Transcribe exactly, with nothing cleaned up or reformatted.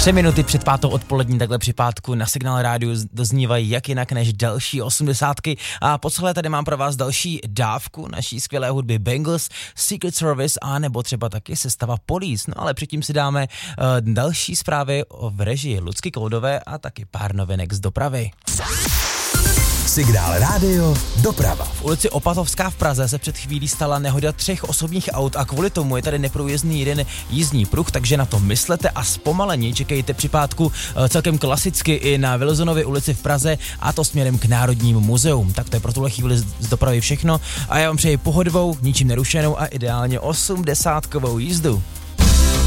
Tři minuty před pátou odpolední takhle při pátku na Signál rádiu doznívají jak jinak než další osmdesátky a po celé tady mám pro vás další dávku naší skvělé hudby Bangles, Secret Service a nebo třeba taky sestava Police. No ale předtím si dáme uh, další zprávy v režii Lucky Koldové a taky pár novinek z dopravy. Signál rádio, doprava. V ulici Opatovská v Praze se před chvílí stala nehoda třech osobních aut a kvůli tomu je tady neprůjezdný jeden jízdní pruh, takže na to myslete a zpomalení čekejte při pátku celkem klasicky i na Wilsonově ulici v Praze a to směrem k Národnímu muzeum. Tak to je pro tuhle chvíli z dopravy všechno a já vám přeji pohodovou, ničím nerušenou a ideálně osmdesátkovou jízdu.